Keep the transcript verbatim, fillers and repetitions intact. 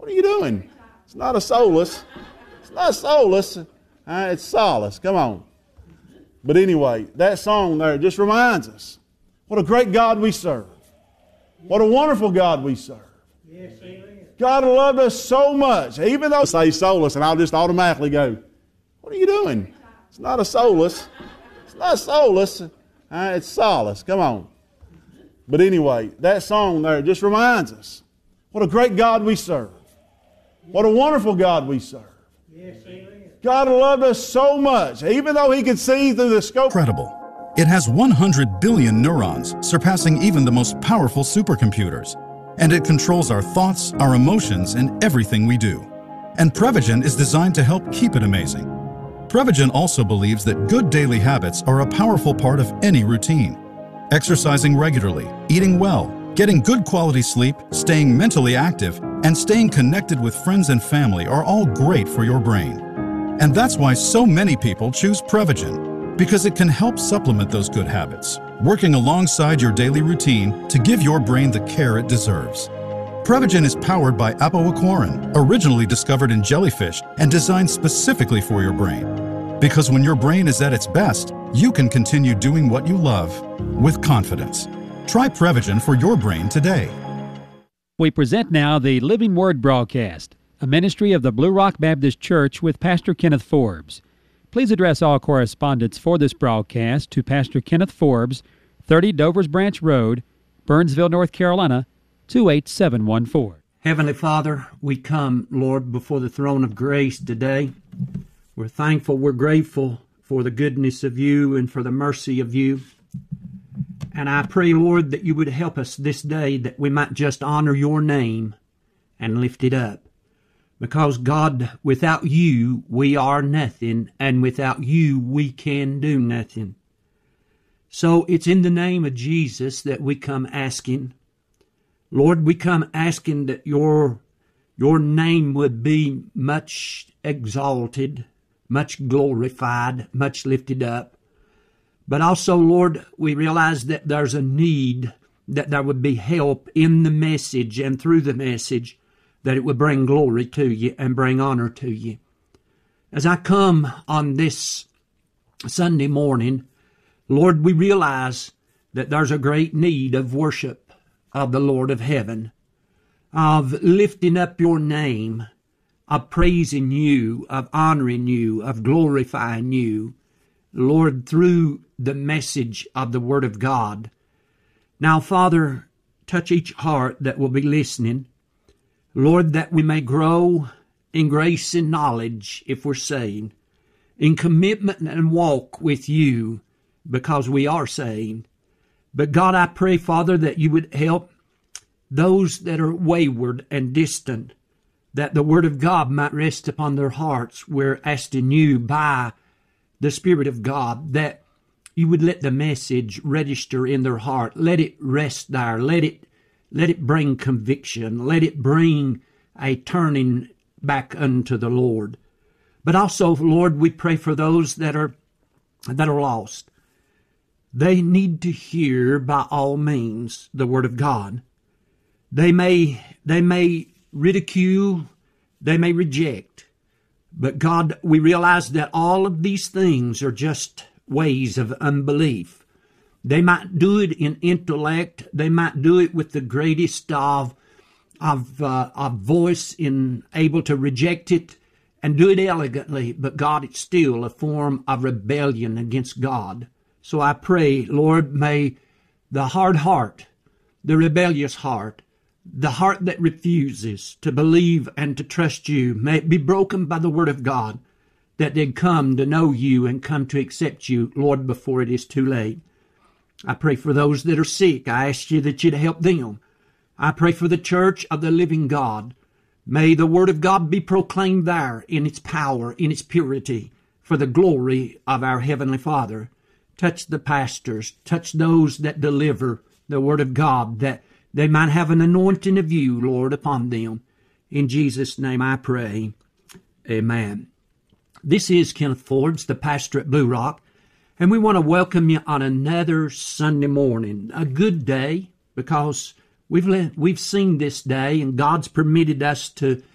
What are you doing? It's not a solace. It's not solace. Uh, it's solace. Come on. But anyway, that song there just reminds us what a great God we serve. What a wonderful God we serve. God loved us so much. Even though I say solace, and I'll just automatically go, what are you doing? It's not a solace. It's not solace. Uh, it's solace. Come on. But anyway, that song there just reminds us what a great God we serve. What a wonderful God we serve. God loved us so much, even though He could see through the scope. Incredible. It has one hundred billion neurons, surpassing even the most powerful supercomputers. And it controls our thoughts, our emotions, and everything we do. And Prevagen is designed to help keep it amazing. Prevagen also believes that good daily habits are a powerful part of any routine. Exercising regularly, eating well, getting good quality sleep, staying mentally active, and staying connected with friends and family are all great for your brain. And that's why so many people choose Prevagen, because it can help supplement those good habits, working alongside your daily routine to give your brain the care it deserves. Prevagen is powered by apoaquarin, originally discovered in jellyfish and designed specifically for your brain. Because when your brain is at its best, you can continue doing what you love with confidence. Try Prevagen for your brain today. We present now the Living Word broadcast, a ministry of the Blue Rock Baptist Church with Pastor Kenneth Forbes. Please address all correspondence for this broadcast to Pastor Kenneth Forbes, thirty Dover's Branch Road, Burnsville, North Carolina, two eight seven one four. Heavenly Father, we come, Lord, before the throne of grace today. We're thankful, we're grateful for the goodness of you and for the mercy of you. And I pray, Lord, that you would help us this day, that we might just honor your name and lift it up. Because, God, without you, we are nothing, and without you, we can do nothing. So it's in the name of Jesus that we come asking. Lord, we come asking that your, your name would be much exalted, much glorified, much lifted up. But also, Lord, we realize that there's a need, that there would be help in the message and through the message, that it would bring glory to you and bring honor to you. As I come on this Sunday morning, Lord, we realize that there's a great need of worship of the Lord of heaven, of lifting up your name, of praising you, of honoring you, of glorifying you, Lord, through the message of the Word of God. Now, Father, touch each heart that will be listening. Lord, that we may grow in grace and knowledge, if we're saved, in commitment and walk with you, because we are saved. But God, I pray, Father, that you would help those that are wayward and distant, that the Word of God might rest upon their hearts. We're asking you by the Spirit of God that you would let the message register in their heart. Let it rest there. Let it, let it bring conviction. Let it bring a turning back unto the Lord. But also, Lord, we pray for those that are, that are lost. They need to hear by all means the Word of God. They may, they may ridicule, they may reject. But God, we realize that all of these things are just ways of unbelief. They might do it in intellect. They might do it with the greatest of, of, uh, of voice, in able to reject it and do it elegantly. But God, it's still a form of rebellion against God. So I pray, Lord, may the hard heart, the rebellious heart, the heart that refuses to believe and to trust you, may it be broken by the Word of God, that they'd come to know you and come to accept you, Lord, before it is too late. I pray for those that are sick. I ask you that you'd help them. I pray for the church of the living God. May the Word of God be proclaimed there in its power, in its purity, for the glory of our Heavenly Father. Touch the pastors. Touch those that deliver the Word of God, that they might have an anointing of you, Lord, upon them. In Jesus' name I pray. Amen. This is Kenneth Forbes, the pastor at Blue Rock, and we want to welcome you on another Sunday morning. A good day, because we've let, we've seen this day, and God's permitted us to